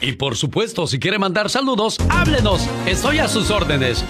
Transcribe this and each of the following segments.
Y por supuesto, si quiere mandar saludos, háblenos. Estoy a sus órdenes.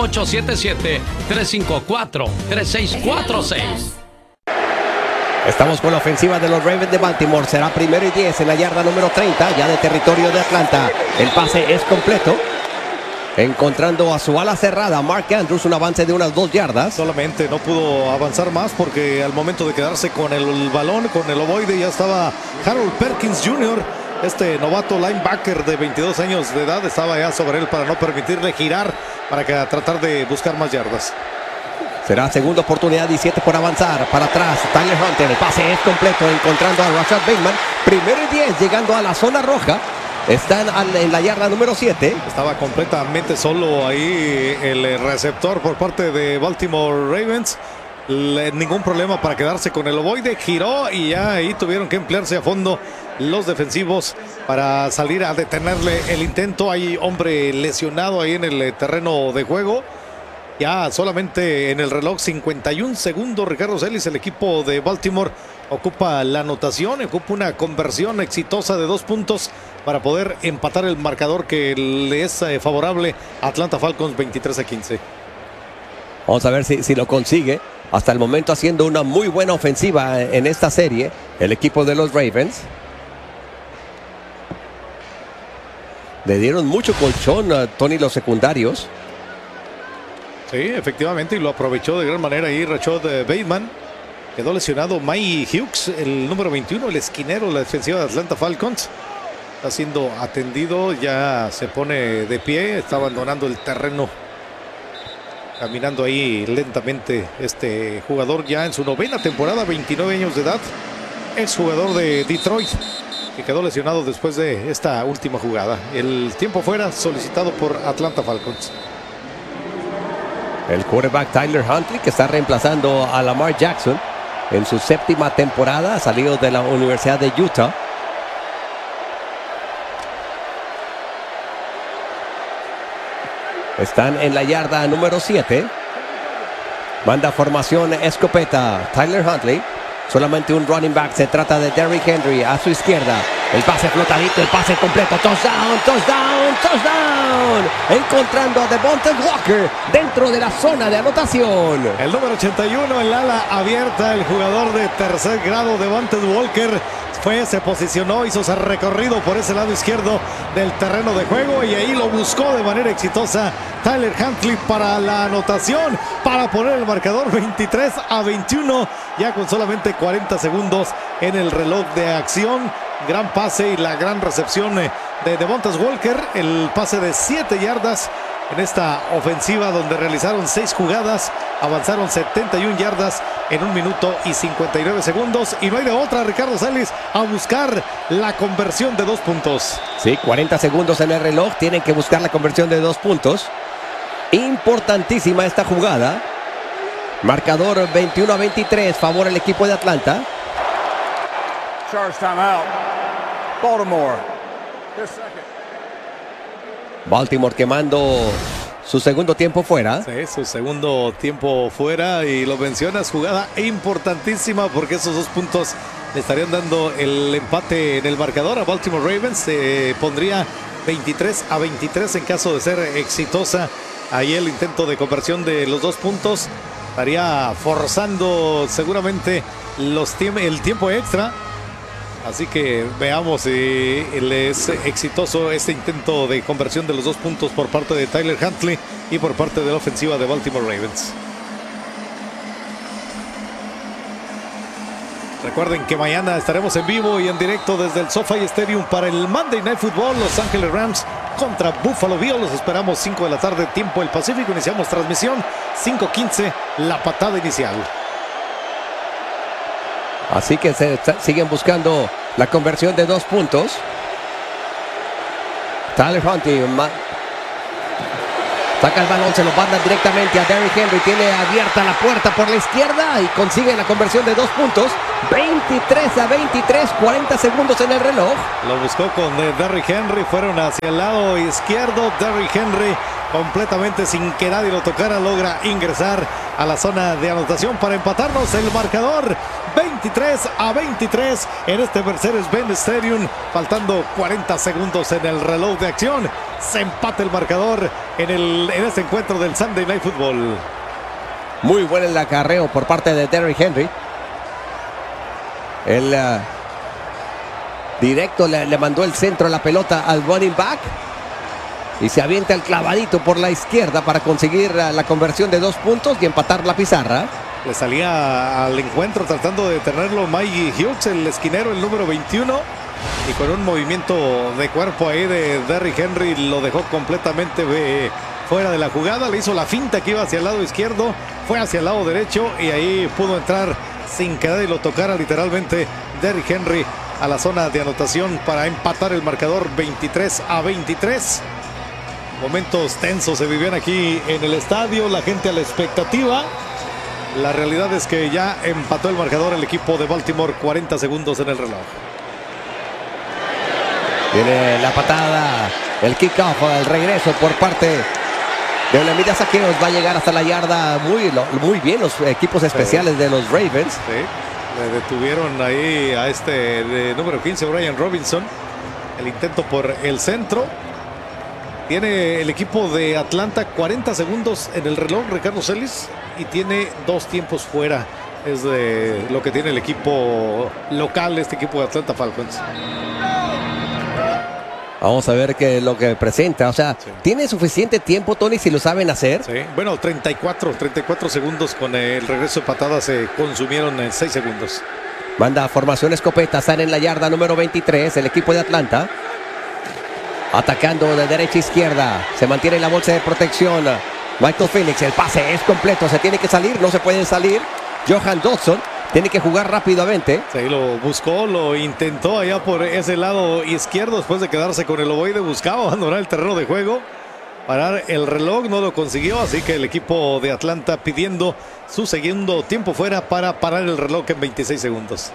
1877-354-3646. Estamos con la ofensiva de los Ravens de Baltimore. Será 1st y 10 en la yarda número 30, ya de territorio de Atlanta. El pase es completo. Encontrando a su ala cerrada, Mark Andrews, un avance de unas 2 yardas. Solamente no pudo avanzar más porque al momento de quedarse con el balón, con el ovoide, ya estaba Harold Perkins Jr., este novato linebacker de 22 años de edad, estaba ya sobre él para no permitirle girar, para tratar de buscar más yardas. Será segunda oportunidad y 7 por avanzar. Para atrás, Tyler Hunter, el pase es completo, encontrando a Rashad Bateman. 1st y 10, llegando a la zona roja. Están en la yarda número 7. Estaba completamente solo ahí el receptor por parte de Baltimore Ravens. Ningún problema para quedarse con el ovoide. Giró y ya ahí tuvieron que emplearse a fondo los defensivos para salir a detenerle el intento. Hay hombre lesionado ahí en el terreno de juego. Ya solamente en el reloj 51 segundos, Ricardo Celis, el equipo de Baltimore ocupa la anotación, ocupa una conversión exitosa de 2 puntos para poder empatar el marcador que le es favorable a Atlanta Falcons 23-15. Vamos a ver si lo consigue. Hasta el momento haciendo una muy buena ofensiva en esta serie, el equipo de los Ravens. Le dieron mucho colchón a Tony los secundarios. Sí, efectivamente, y lo aprovechó de gran manera ahí Rashad Bateman. Quedó lesionado Mike Hughes, el número 21, el esquinero de la defensiva de Atlanta Falcons. Está siendo atendido, ya se pone de pie, está abandonando el terreno. Caminando ahí lentamente este jugador ya en su 9ª temporada, 29 años de edad. Ex jugador de Detroit, que quedó lesionado después de esta última jugada. El tiempo fuera solicitado por Atlanta Falcons. El quarterback Tyler Huntley, que está reemplazando a Lamar Jackson en su 7ª temporada, salido de la Universidad de Utah. Están en la yarda número 7. Manda formación escopeta Tyler Huntley. Solamente un running back. Se trata de Derrick Henry a su izquierda. El pase flotadito, el pase completo. Touchdown, touchdown, touchdown. Encontrando a Devontae Walker dentro de la zona de anotación. El número 81, el ala abierta, el jugador de tercer grado, Devontae Walker. Se posicionó, hizo ese recorrido por ese lado izquierdo del terreno de juego y ahí lo buscó de manera exitosa Tyler Huntley para la anotación, para poner el marcador 23-21, ya con solamente 40 segundos en el reloj de acción. Gran pase y la gran recepción de Devontae Walker, el pase de 7 yardas en esta ofensiva donde realizaron 6 jugadas, avanzaron 71 yardas en 1 minuto y 59 segundos y no hay de otra, Ricardo Celis, a buscar la conversión de 2 puntos. Sí, 40 segundos en el reloj, tienen que buscar la conversión de 2 puntos. Importantísima esta jugada. Marcador 21-23, favor el equipo de Atlanta. Charge timeout. Baltimore. Baltimore quemando su segundo tiempo fuera. Sí, su segundo tiempo fuera y lo mencionas, jugada importantísima porque esos 2 puntos le estarían dando el empate en el marcador a Baltimore Ravens. Se pondría 23-23 en caso de ser exitosa ahí el intento de conversión de los 2 puntos. Estaría forzando seguramente el tiempo extra. Así que veamos si es exitoso este intento de conversión de los 2 puntos por parte de Tyler Huntley y por parte de la ofensiva de Baltimore Ravens. Recuerden que mañana estaremos en vivo y en directo desde el SoFi Stadium para el Monday Night Football. Los Ángeles Rams contra Buffalo Bills. Los esperamos 5 de la tarde, tiempo del Pacífico. Iniciamos transmisión 5:15, la patada inicial. Así que siguen buscando la conversión de 2 puntos. Tyler Huntley saca el balón, se lo manda directamente a Derrick Henry. Tiene abierta la puerta por la izquierda y consigue la conversión de 2 puntos. 23-23, 40 segundos en el reloj. Lo buscó con Derrick Henry, fueron hacia el lado izquierdo. Derrick Henry completamente sin que nadie lo tocara logra ingresar a la zona de anotación para empatarnos el marcador. 23-23 en este Mercedes-Benz Stadium, faltando 40 segundos en el reloj de acción. Se empata el marcador en este encuentro del Sunday Night Football. Muy buen el acarreo por parte de Derrick Henry. El directo le mandó el centro, la pelota al running back. Y se avienta el clavadito por la izquierda para conseguir la conversión de 2 puntos y empatar la pizarra. Le salía al encuentro tratando de detenerlo Mikey Hughes, el esquinero, el número 21. Y con un movimiento de cuerpo ahí de Derrick Henry lo dejó completamente fuera de la jugada. Le hizo la finta que iba hacia el lado izquierdo, fue hacia el lado derecho y ahí pudo entrar sin quedar y lo tocara literalmente Derrick Henry a la zona de anotación para empatar el marcador 23-23. Momentos tensos se vivían aquí en el estadio, la gente a la expectativa. La realidad es que ya empató el marcador el equipo de Baltimore, 40 segundos en el reloj. Viene la patada, el kickoff, el regreso por parte de Olamide Zaccheaus. Va a llegar hasta la yarda muy bien los equipos especiales de los Ravens. Sí. Le detuvieron ahí a de número 15, Brian Robinson. El intento por el centro. Tiene el equipo de Atlanta 40 segundos en el reloj, Ricardo Celis, y tiene 2 tiempos fuera. Es de lo que tiene el equipo local, este equipo de Atlanta Falcons. Vamos a ver qué es lo que presenta. O sea, sí. ¿Tiene suficiente tiempo, Tony, si lo saben hacer? Sí. Bueno, 34 segundos con el regreso de patada. Se consumieron en 6 segundos. Manda formación escopeta. Están en la yarda número 23, el equipo de Atlanta. Atacando de derecha a izquierda. Se mantiene en la bolsa de protección. Michael Penix, el pase es completo. Se tiene que salir, no se pueden salir. Jahan Dotson tiene que jugar rápidamente. Sí, lo buscó, lo intentó allá por ese lado izquierdo. Después de quedarse con el ovoide, buscaba abandonar el terreno de juego. Parar el reloj, no lo consiguió. Así que el equipo de Atlanta pidiendo su segundo tiempo fuera para parar el reloj en 26 segundos.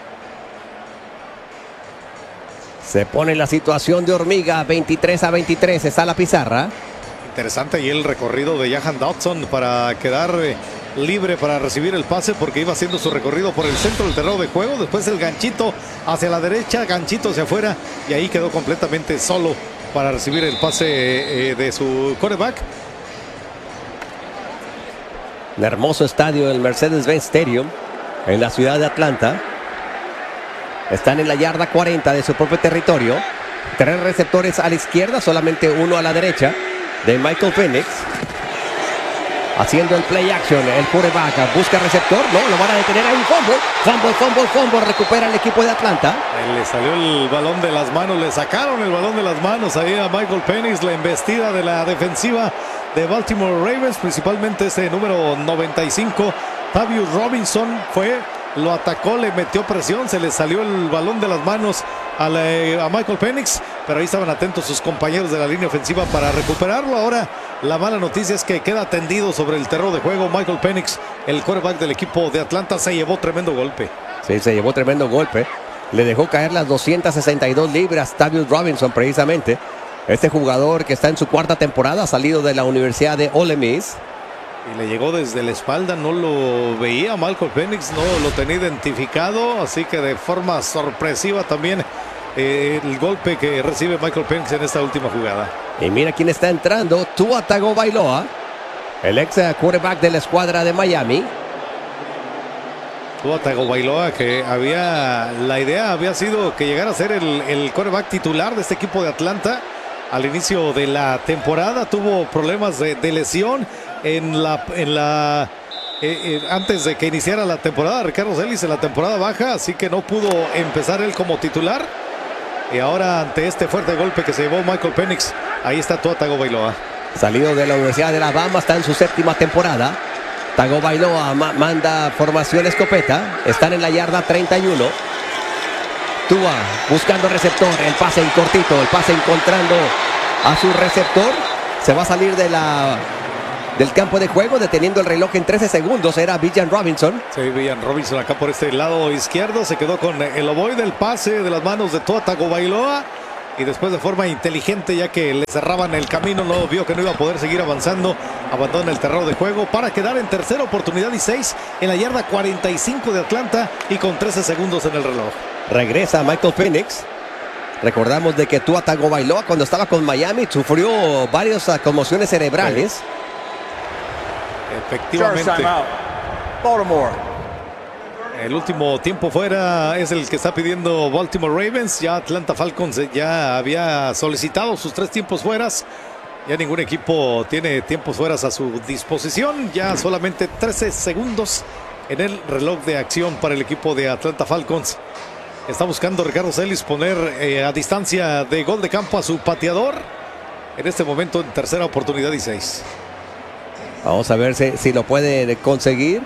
Se pone la situación de hormiga, 23-23, está la pizarra. Interesante y el recorrido de Jahan Dotson para quedar libre para recibir el pase, porque iba haciendo su recorrido por el centro del terreno de juego. Después el ganchito hacia la derecha, ganchito hacia afuera, y ahí quedó completamente solo para recibir el pase de su quarterback. Un hermoso estadio del Mercedes-Benz Stadium en la ciudad de Atlanta. Están en la yarda 40 de su propio territorio. 3 receptores a la izquierda, solamente 1 a la derecha de Michael Penix. Haciendo el play action, el quarterback busca receptor, no, lo van a detener, hay un fumble, recupera el equipo de Atlanta. Le salió el balón de las manos, le sacaron el balón de las manos ahí a Michael Penix. La embestida de la defensiva de Baltimore Ravens, principalmente ese número 95, Tavius Robinson lo atacó, le metió presión, se le salió el balón de las manos a Michael Penix, pero ahí estaban atentos sus compañeros de la línea ofensiva para recuperarlo. Ahora la mala noticia es que queda tendido sobre el terreno de juego. Michael Penix, el quarterback del equipo de Atlanta, se llevó tremendo golpe. Sí, se llevó tremendo golpe. Le dejó caer las 262 libras Tavius Robinson, precisamente. Este jugador que está en su 4ª temporada, salido de la Universidad de Ole Miss. Y le llegó desde la espalda, no lo veía Michael Penix, no lo tenía identificado, así que de forma sorpresiva también el golpe que recibe Michael Penix en esta última jugada. Y mira quién está entrando, Tua Tagovailoa, el ex quarterback de la escuadra de Miami. Tua Tagovailoa, que la idea había sido que llegara a ser el quarterback titular de este equipo de Atlanta. Al inicio de la temporada tuvo problemas de lesión antes de que iniciara la temporada, Ricardo Celis, en la temporada baja, así que no pudo empezar él como titular. Y ahora, ante este fuerte golpe que se llevó Michael Penix, ahí está Tua Tagovailoa. Salido de la Universidad de Alabama, está en su 7ª temporada. Tagovailoa manda formación escopeta. Están en la yarda 31. Tua buscando receptor, el pase cortito, el pase encontrando a su receptor. Se va a salir del campo de juego, deteniendo el reloj en 13 segundos. Era Villan Robinson. Sí, Villan Robinson acá por este lado izquierdo. Se quedó con el ovoide del pase de las manos de Tua Tagovailoa. y después de forma inteligente, ya que le cerraban el camino, no vio que no iba a poder seguir avanzando, abandona el terreno de juego para quedar en tercera oportunidad y 6 en la yarda 45 de Atlanta y con 13 segundos en el reloj. Regresa Michael Penix. Recordamos de que Tua Tagovailoa cuando estaba con Miami sufrió varias conmociones cerebrales. Efectivamente. Charge timeout. Baltimore. El último tiempo fuera es el que está pidiendo Baltimore Ravens. Ya Atlanta Falcons ya había solicitado sus 3 tiempos fueras. Ya ningún equipo tiene tiempos fueras a su disposición. Ya solamente 13 segundos en el reloj de acción para el equipo de Atlanta Falcons. Está buscando Ricardo Celis poner a distancia de gol de campo a su pateador. En este momento en tercera oportunidad y 6. Vamos a ver si lo puede conseguir.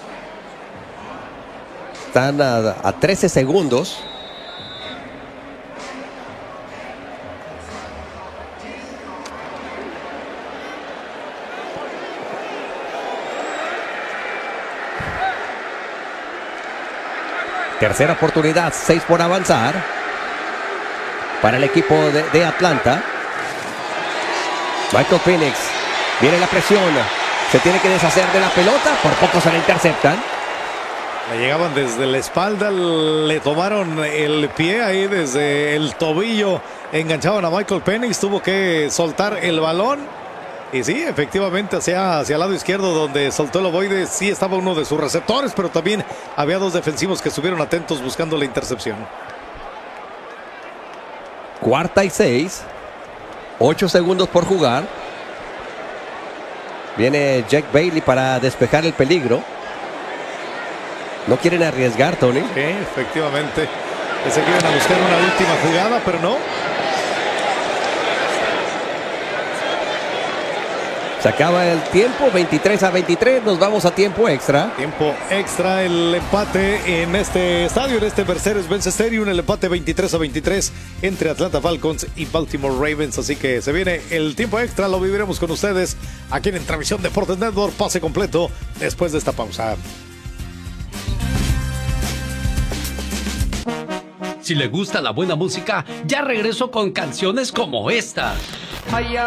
Están a 13 segundos. Tercera oportunidad, 6 por avanzar para el equipo de Atlanta. Michael Penix, viene la presión, se tiene que deshacer de la pelota, por poco se la interceptan. Le llegaban desde la espalda, le tomaron el pie ahí desde el tobillo, enganchaban a Michael Penix, tuvo que soltar el balón. Y sí, efectivamente, hacia el lado izquierdo donde soltó el ovoide, sí estaba uno de sus receptores, pero también había 2 defensivos que estuvieron atentos buscando la intercepción. Cuarta y 6, 8 segundos por jugar. Viene Jack Bailey para despejar el peligro. No quieren arriesgar, Tony. Sí, efectivamente. Se quieren a buscar una última jugada, pero no. Se acaba el tiempo, 23-23, nos vamos a tiempo extra. Tiempo extra, el empate en este estadio, en este Mercedes-Benz Stadium, el empate 23-23 entre Atlanta Falcons y Baltimore Ravens. Así que se viene el tiempo extra, lo viviremos con ustedes aquí en Transmisión Deportes Network, pase completo después de esta pausa. Si le gusta la buena música, ya regreso con canciones como esta.